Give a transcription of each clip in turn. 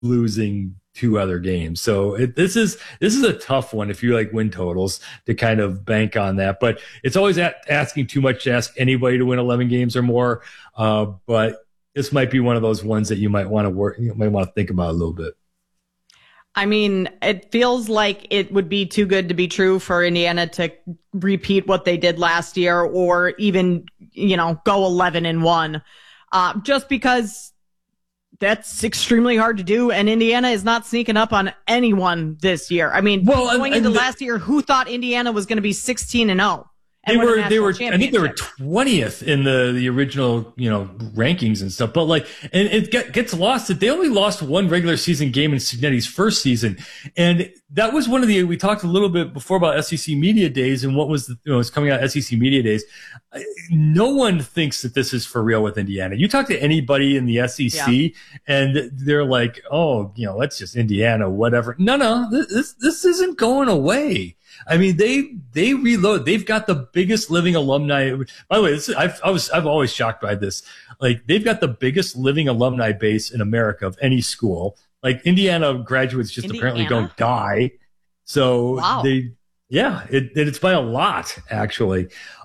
losing two other games. So this is a tough one if you like win totals to kind of bank on that. But it's always asking too much to ask anybody to win 11 games or more. But this might be one of those ones that you might want to think about a little bit. I mean, it feels like it would be too good to be true for Indiana to repeat what they did last year, or even, go 11-1, just because that's extremely hard to do. And Indiana is not sneaking up on anyone this year. I mean, going into last year, who thought Indiana was going to be 16-0? They were, I think they were 20th in the original, rankings and stuff. But and it gets lost that they only lost one regular season game in Cignetti's first season. And that was we talked a little bit before about SEC Media Days and what was, was coming out SEC Media Days. No one thinks that this is for real with Indiana. You talk to anybody in the SEC and they're like, oh, that's just Indiana, whatever. No, this isn't going away. I mean, they reload. They've got the biggest living alumni. By the way, I'm always shocked by this. Like, they've got the biggest living alumni base in America of any school. Like, Indiana graduates apparently don't die. So wow. It's by a lot, actually.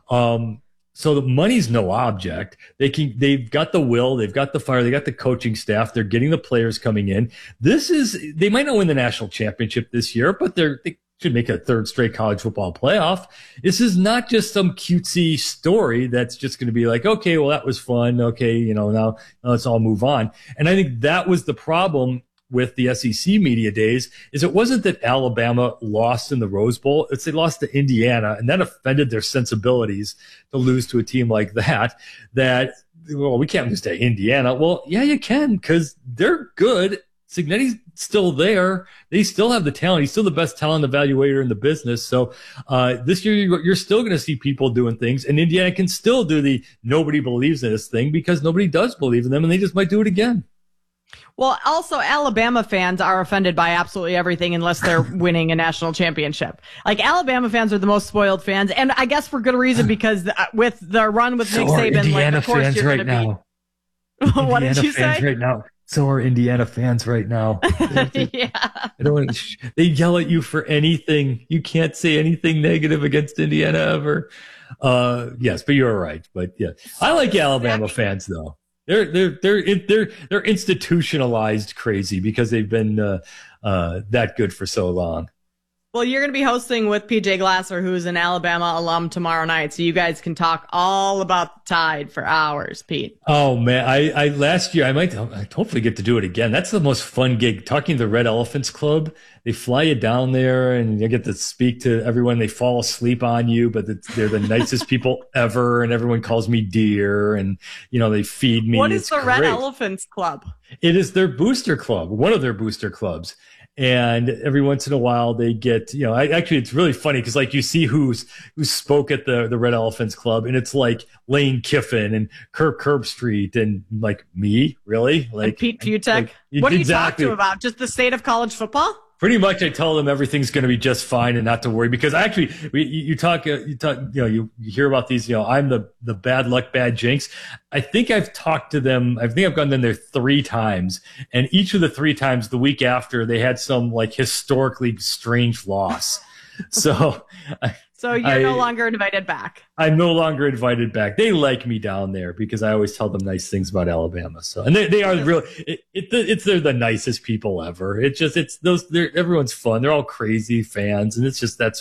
So the money's no object. They've got the will, they've got the fire, they got the coaching staff, they're getting the players coming in. They might not win the national championship this year, but they should make a third straight college football playoff. This is not just some cutesy story that's just going to be like, okay, well, that was fun. Okay, now let's all move on. And I think that was the problem with the SEC Media Days, is it wasn't that Alabama lost in the Rose Bowl, it's they lost to Indiana, and that offended their sensibilities to lose to a team like that, well, we can't lose to Indiana. Well, yeah, you can, because they're good. Cignetti's still there. They still have the talent. He's still the best talent evaluator in the business. So this year, you're still going to see people doing things, and Indiana can still do the nobody believes in this thing because nobody does believe in them, and they just might do it again. Well, also, Alabama fans are offended by absolutely everything unless they're winning a national championship. Like, Alabama fans are the most spoiled fans, and I guess for good reason, because with the run with Nick Saban, Indiana fans right now. What did you say? Right now. So are Indiana fans right now. Yeah. They yell at you for anything. You can't say anything negative against Indiana ever. Yes, but you're right. But yeah, I like Alabama fans though. They're institutionalized crazy because they've been that good for so long. Well, you're going to be hosting with PJ Glasser, who's an Alabama alum, tomorrow night, so you guys can talk all about the Tide for hours, Pete. Oh man, I last year I hopefully get to do it again. That's the most fun gig. Talking to the Red Elephants Club, they fly you down there and you get to speak to everyone. They fall asleep on you, but they're the nicest people ever, and everyone calls me dear, and they feed me. What is the Red Elephants Club? It is their booster club, one of their booster clubs. And every once in a while they get, actually it's really funny because you see who spoke at the Red Elephants Club, and it's like Lane Kiffin and Kirk Herbstreit and me, really? And Pete Putek. What do you talk to them about? Just the state of college football? Pretty much, I tell them everything's going to be just fine and not to worry, because actually, you hear about these, I'm the bad luck, bad jinx. I think I've talked to them. I think I've gone in there 3 times, and each of the 3 times, the week after, they had some historically strange loss. So you're no longer invited back. I'm no longer invited back. They like me down there because I always tell them nice things about Alabama. So, and they are really, they're the nicest people ever. Everyone's fun. They're all crazy fans. And it's just, that's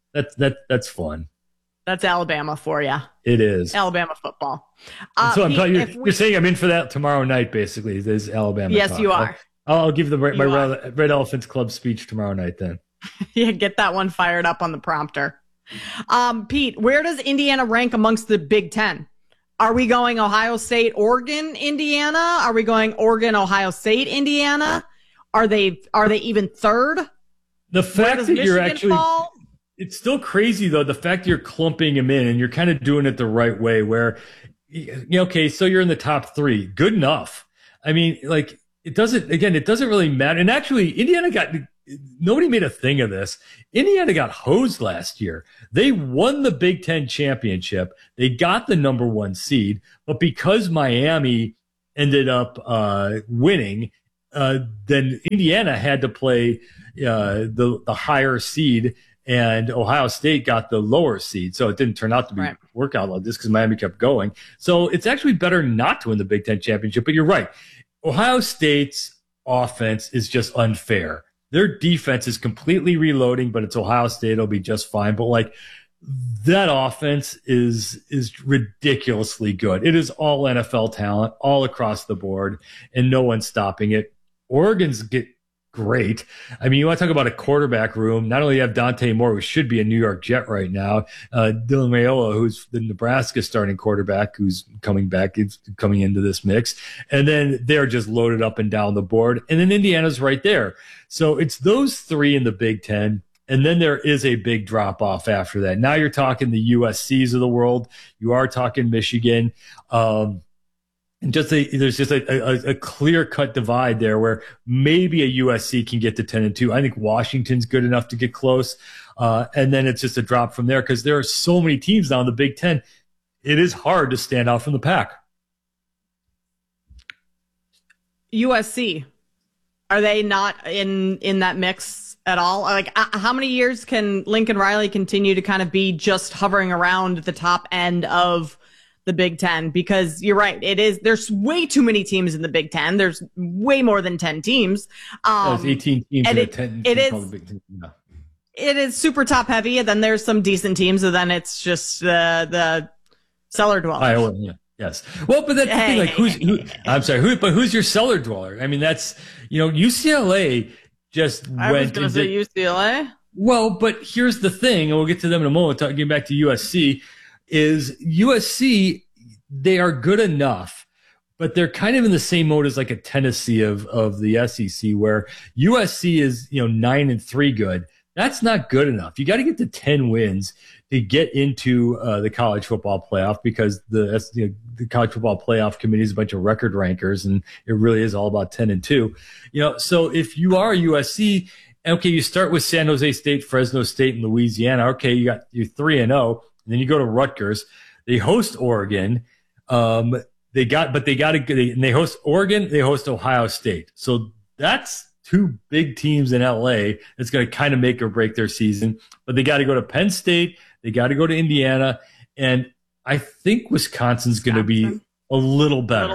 fun. That's Alabama for you. It is. Alabama football. So you're saying I'm in for that tomorrow night, basically. There's Alabama. Yes, talk. you are. I'll give my Red Elephants Club speech tomorrow night then. Yeah, get that one fired up on the prompter. Pete, where does Indiana rank amongst the Big Ten? Are we going Ohio State, Oregon, Indiana? Are we going Oregon, Ohio State, Indiana? Are they even third? The fact that you're actually fall? It's still crazy though, the fact that you're clumping them in and you're kind of doing it the right way where okay, so you're in the top 3. Good enough. I mean, it doesn't really matter. And actually nobody made a thing of this. Indiana got hosed last year. They won the Big Ten championship. They got the number 1 seed, but because Miami ended up winning, then Indiana had to play the higher seed, and Ohio State got the lower seed. So it didn't turn out to be work out like this because Miami kept going. So it's actually better not to win the Big Ten championship. But you're right. Ohio State's offense is just unfair. Their defense is completely reloading, but it's Ohio State. It'll be just fine. But like that offense is ridiculously good. It is all NFL talent all across the board, and no one's stopping it. Oregon's great. I mean, you want to talk about a quarterback room. Not only have Dante Moore, who should be a New York Jet right now, Dylan Raiola, who's the Nebraska starting quarterback, who's coming back, is coming into this mix. And then they're just loaded up and down the board. And then Indiana's right there. So it's those three in the Big Ten. And then there is a big drop off after that. Now you're talking the USCs of the world. You are talking Michigan. And there's just a clear cut divide there where maybe a USC can get to 10-2. I think Washington's good enough to get close. And then it's just a drop from there because there are so many teams now in the Big Ten. It is hard to stand out from the pack. USC, are they not in that mix at all? Like, how many years can Lincoln Riley continue to kind of be just hovering around the top end of the Big Ten? Because you're right, there's way too many teams in the Big Ten. There's way more than 10 teams. There's 18 teams and in 10 it is Big Ten. Yeah. It is super top heavy, and then there's some decent teams, and then it's just the cellar dwellers. Iowa, yeah. Yes. Well, but that's the thing. Like, who's your cellar dweller? I mean, that's, UCLA just went. I was going to say UCLA. Well, but here's the thing, and we'll get to them in a moment. Getting back to USC, is USC, they are good enough, but they're kind of in the same mode as like a Tennessee of the SEC, where USC is 9-3 good. That's not good enough. You got to get to 10 wins to get into the college football playoff, because the college football playoff committee is a bunch of record rankers, and it really is all about 10-2. So if you are USC, okay, you start with San Jose State, Fresno State, and Louisiana. Okay, you're 3-0. And then you go to Rutgers. They host Oregon. They host Oregon. They host Ohio State. So that's two big teams in LA. That's going to kind of make or break their season. But they got to go to Penn State. They got to go to Indiana. And I think Wisconsin's going to be a little better.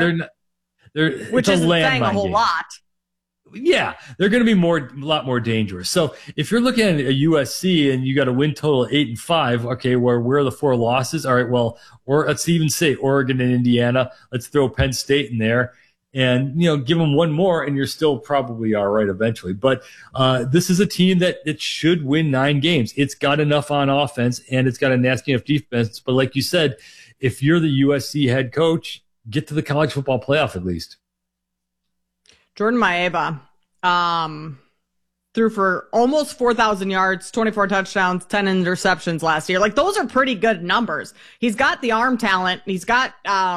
Which isn't saying a whole lot. Yeah, they're going to be a lot more dangerous. So if you're looking at a USC and you got a win total of 8-5, okay, where are the 4 losses? All right, well, or let's even say Oregon and Indiana. Let's throw Penn State in there, and give them one more, and you're still probably all right eventually. But this is a team that should win 9 games. It's got enough on offense, and it's got a nasty enough defense. But like you said, if you're the USC head coach, get to the college football playoff at least. Jordan Maeva threw for almost 4,000 yards, 24 touchdowns, 10 interceptions last year. Like, those are pretty good numbers. He's got the arm talent. He's got,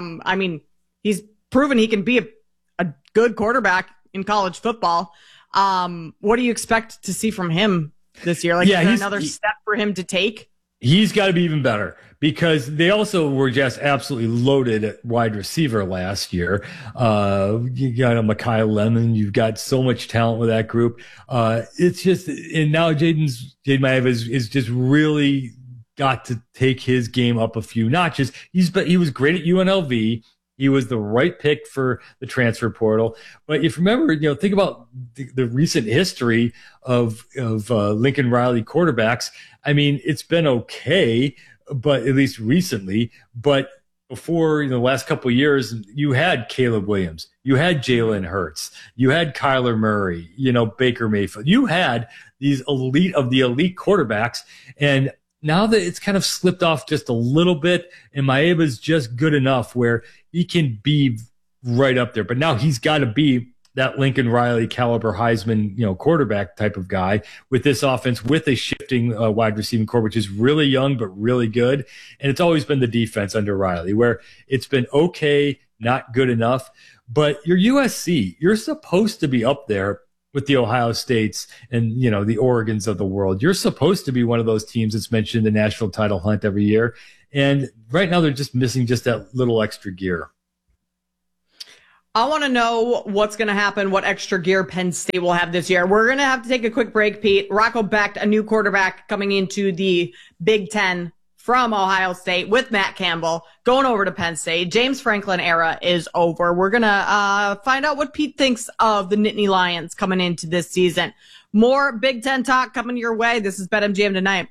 he's proven he can be a good quarterback in college football. What do you expect to see from him this year? Like, is there another step for him to take? He's got to be even better, because they also were just absolutely loaded at wide receiver last year. You got a Mekhi Lemon. You've got so much talent with that group. It's just, and now Jaden Maeva is just really got to take his game up a few notches. He was great at UNLV. He was the right pick for the transfer portal. But if you remember, think about the recent history of Lincoln Riley quarterbacks. I mean, it's been okay, but at least recently. But before the last couple of years, you had Caleb Williams, you had Jalen Hurts, you had Kyler Murray, Baker Mayfield. You had these elite quarterbacks, and now that it's kind of slipped off just a little bit, and Maeva's just good enough where he can be right up there. But now he's got to be that Lincoln Riley caliber Heisman, quarterback type of guy with this offense, with a shifting wide receiving core, which is really young but really good. And it's always been the defense under Riley, where it's been okay, not good enough. But you're USC. You're supposed to be up there with the Ohio States and, the Oregons of the world. You're supposed to be one of those teams that's mentioned in the national title hunt every year. And right now they're just missing just that little extra gear. I want to know what's going to happen, what extra gear Penn State will have this year. We're going to have to take a quick break, Pete. Rocco Becht, a new quarterback coming into the Big Ten from Ohio State with Matt Campbell, going over to Penn State. James Franklin era is over. We're going to find out what Pete thinks of the Nittany Lions coming into this season. More Big Ten talk coming your way. This is BetMGM Tonight.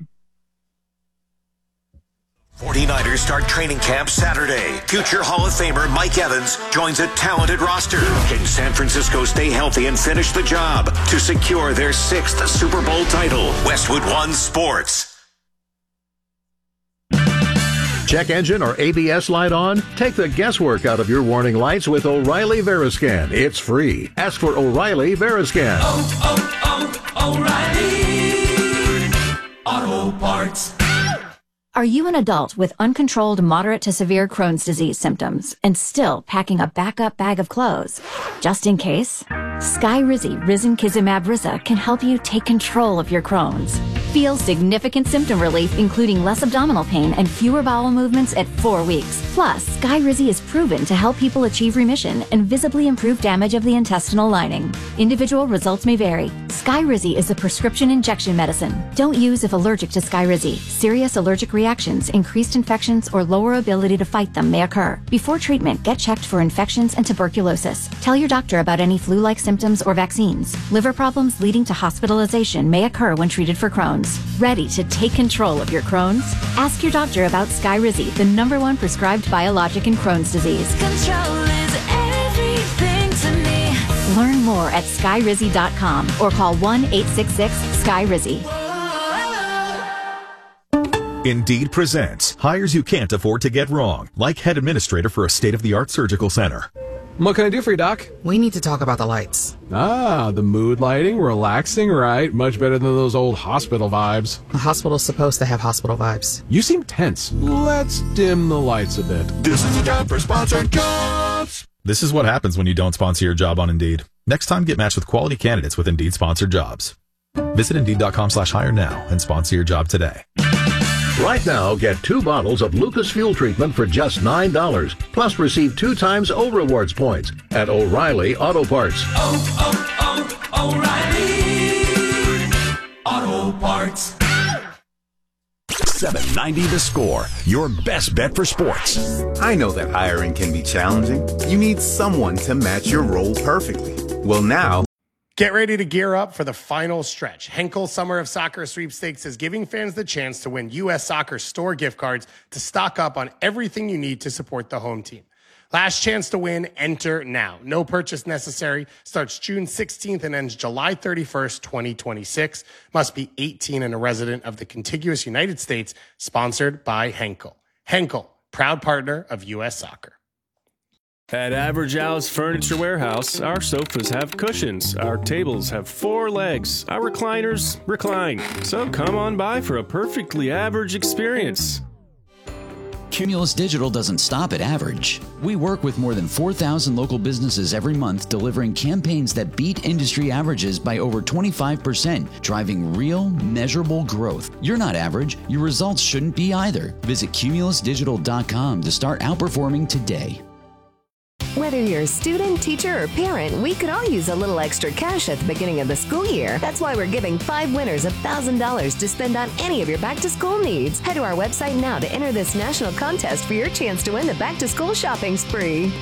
49ers start training camp Saturday. Future Hall of Famer Mike Evans joins a talented roster. Can San Francisco stay healthy and finish the job to secure their 6th Super Bowl title? Westwood One Sports. Check engine or ABS light on? Take the guesswork out of your warning lights with O'Reilly Veriscan. It's free. Ask for O'Reilly Veriscan. O'Reilly Auto Parts. Are you an adult with uncontrolled moderate to severe Crohn's disease symptoms and still packing a backup bag of clothes? Just in case, Skyrizi Risankizumab Riza can help you take control of your Crohn's. Feel significant symptom relief, including less abdominal pain and fewer bowel movements at 4 weeks. Plus, Skyrizi is proven to help people achieve remission and visibly improve damage of the intestinal lining. Individual results may vary. Skyrizi is a prescription injection medicine. Don't use if allergic to Skyrizi. Serious allergic reactions, increased infections, or lower ability to fight them may occur. Before treatment, get checked for infections and tuberculosis. Tell your doctor about any flu-like symptoms or vaccines. Liver problems leading to hospitalization may occur when treated for Crohn's. Ready to take control of your Crohn's? Ask your doctor about Skyrizi, the #1 prescribed biologic in Crohn's disease. Control is everything to me. Learn more at Skyrizi.com or call 1-866-SKYRIZI. Indeed presents hires you can't afford to get wrong, like head administrator for a state-of-the-art surgical center. What can I do for you, Doc? We need to talk about the lights. Ah, the mood lighting, relaxing, right? Much better than those old hospital vibes. The hospital's supposed to have hospital vibes. You seem tense. Let's dim the lights a bit. This is a job for sponsored jobs. This is what happens when you don't sponsor your job on Indeed. Next time, get matched with quality candidates with Indeed sponsored jobs. Visit Indeed.com/hire now and sponsor your job today. Right now, get 2 bottles of Lucas Fuel Treatment for just $9. Plus, receive 2 times O-Rewards points at O'Reilly Auto Parts. O'Reilly Auto Parts. 790 The Score, your best bet for sports. I know that hiring can be challenging. You need someone to match your role perfectly. Well, now, get ready to gear up for the final stretch. Henkel Summer of Soccer Sweepstakes is giving fans the chance to win U.S. Soccer store gift cards to stock up on everything you need to support the home team. Last chance to win, enter now. No purchase necessary. Starts June 16th and ends July 31st, 2026. Must be 18 and a resident of the contiguous United States. Sponsored by Henkel. Henkel, proud partner of U.S. Soccer. At Average Al's Furniture Warehouse, our sofas have cushions, our tables have 4 legs, our recliners recline. So come on by for a perfectly average experience. Cumulus Digital doesn't stop at average. We work with more than 4,000 local businesses every month, delivering campaigns that beat industry averages by over 25%, driving real, measurable growth. You're not average. Your results shouldn't be either. Visit cumulusdigital.com to start outperforming today. Whether you're a student, teacher, or parent, we could all use a little extra cash at the beginning of the school year. That's why we're giving 5 winners $1,000 to spend on any of your back-to-school needs. Head to our website now to enter this national contest for your chance to win the back-to-school shopping spree.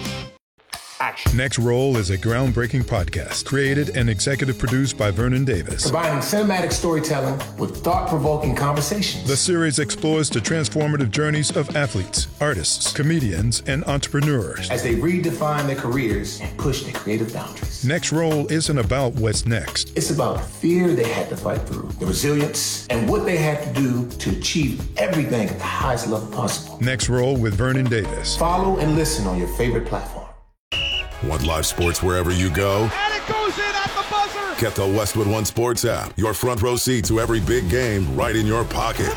Next Roll is a groundbreaking podcast created and executive produced by Vernon Davis. Combining cinematic storytelling with thought-provoking conversations. The series explores the transformative journeys of athletes, artists, comedians, and entrepreneurs as they redefine their careers and push their creative boundaries. Next Roll isn't about what's next. It's about the fear they had to fight through, the resilience, and what they had to do to achieve everything at the highest level possible. Next Roll with Vernon Davis. Follow and listen on your favorite platform. Want live sports wherever you go? And it goes in at the buzzer! Get the Westwood One Sports app. Your front row seat to every big game right in your pocket.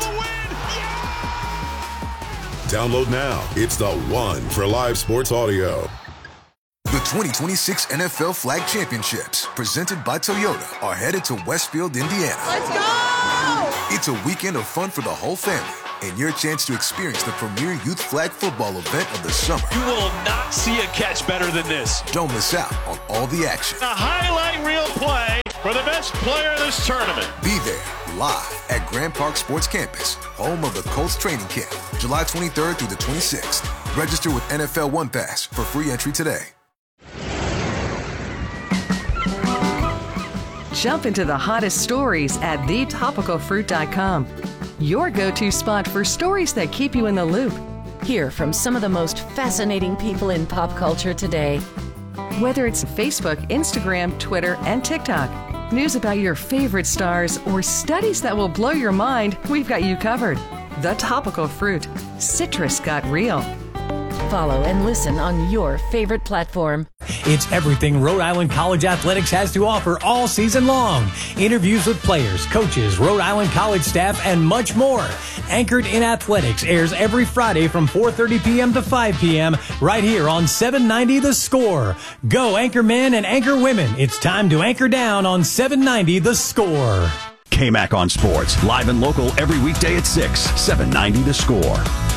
Download now. It's the one for live sports audio. The 2026 NFL Flag Championships, presented by Toyota, are headed to Westfield, Indiana. Let's go! It's a weekend of fun for the whole family. and your chance to experience the premier youth flag football event of the summer. You will not see a catch better than this. Don't miss out on all the action. A highlight reel play for the best player of this tournament. Be there live at Grand Park Sports Campus, home of the Colts training camp, July 23rd through the 26th. Register with NFL One Pass for free entry today. Jump into the hottest stories at thetopicalfruit.com. Your go-to spot for stories that keep you in the loop. Hear from some of the most fascinating people in pop culture today. Whether it's Facebook, Instagram, Twitter, and TikTok, news about your favorite stars, or studies that will blow your mind, we've got you covered. The Topical Fruit. Citrus got real. Follow and listen on your favorite platform. It's everything Rhode Island College Athletics has to offer all season long. Interviews with players, coaches, Rhode Island College staff, and much more. Anchored in Athletics airs every Friday from 4:30 p.m. to 5 p.m. right here on 790 The Score. Go Anchor Men and Anchor Women. It's time to anchor down on 790 The Score. KMAC on Sports, live and local every weekday at 6, 790 The Score.